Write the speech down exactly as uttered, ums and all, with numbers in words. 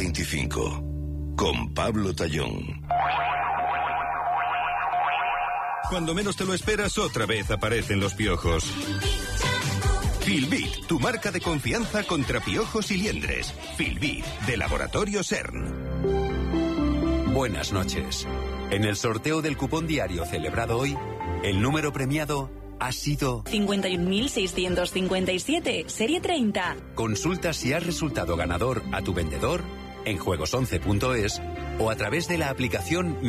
veinticinco, con Pablo Tallón. Cuando menos te lo esperas, otra vez aparecen los piojos. Filbit, tu marca de confianza contra piojos y liendres. Filbit, de Laboratorio CERN. Buenas noches. En el sorteo del cupón diario celebrado hoy, el número premiado ha sido cincuenta y un mil seiscientos cincuenta y siete, serie treinta. Consulta si has resultado ganador a tu vendedor en juegos once punto es o a través de la aplicación